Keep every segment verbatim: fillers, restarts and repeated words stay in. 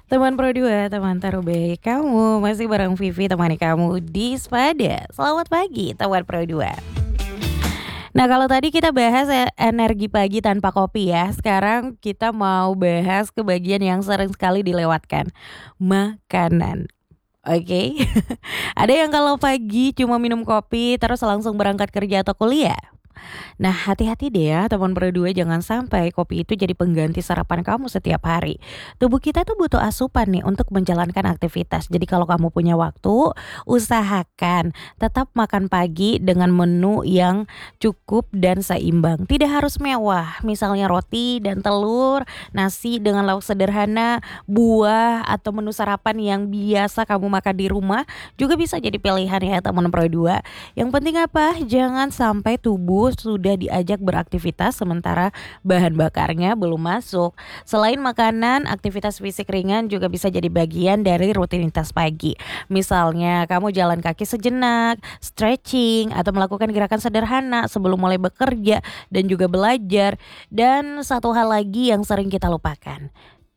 Teman Pro dua, teman terbaik kamu, masih bareng Vivi temani kamu di Spada. Selamat pagi teman Pro dua. Nah, kalau tadi kita bahas e energi pagi tanpa kopi ya, sekarang kita mau bahas ke bagian yang sering sekali dilewatkan, makanan. Oke, ada yang kalau pagi cuma minum kopi terus langsung berangkat kerja atau kuliah? Nah, hati-hati deh ya teman Pro dua, jangan sampai kopi itu jadi pengganti sarapan kamu setiap hari. Tubuh kita tuh butuh asupan nih untuk menjalankan aktivitas. Jadi kalau kamu punya waktu, usahakan tetap makan pagi dengan menu yang cukup dan seimbang. Tidak harus mewah, misalnya roti dan telur, nasi dengan lauk sederhana, buah atau menu sarapan yang biasa kamu makan di rumah juga bisa jadi pilihan ya teman Pro dua. Yang penting apa? Jangan sampai tubuh sudah diajak beraktivitas sementara bahan bakarnya belum masuk. Selain makanan, aktivitas fisik ringan juga bisa jadi bagian dari rutinitas pagi. Misalnya kamu jalan kaki sejenak, stretching, atau melakukan gerakan sederhana sebelum mulai bekerja dan juga belajar. Dan satu hal lagi yang sering kita lupakan,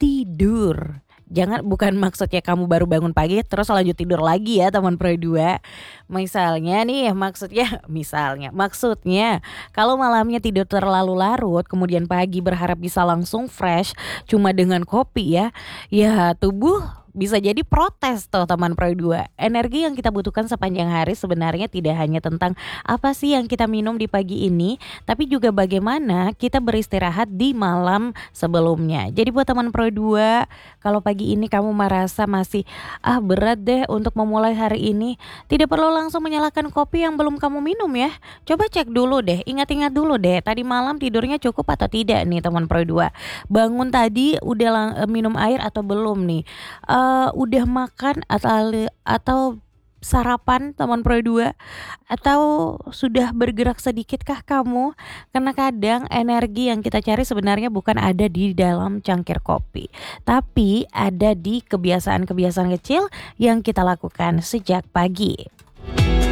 tidur. Jangan, bukan maksudnya kamu baru bangun pagi terus lanjut tidur lagi ya teman Pro dua. Misalnya nih maksudnya misalnya maksudnya kalau malamnya tidur terlalu larut kemudian pagi berharap bisa langsung fresh cuma dengan kopi ya. Ya tubuh bisa jadi protes tuh teman Pro dua. Energi yang kita butuhkan sepanjang hari sebenarnya tidak hanya tentang apa sih yang kita minum di pagi ini, tapi juga bagaimana kita beristirahat di malam sebelumnya. Jadi buat teman Pro dua, kalau pagi ini kamu merasa masih ah berat deh untuk memulai hari ini, tidak perlu langsung menyalakan kopi yang belum kamu minum ya. Coba cek dulu deh, ingat-ingat dulu deh tadi malam tidurnya cukup atau tidak nih teman Pro dua. Bangun tadi udah lang- minum air atau belum nih? Uh, udah makan atau atau sarapan teman Pro dua, atau sudah bergerak sedikitkah kamu? Karena kadang energi yang kita cari sebenarnya bukan ada di dalam cangkir kopi, tapi ada di kebiasaan-kebiasaan kecil yang kita lakukan sejak pagi.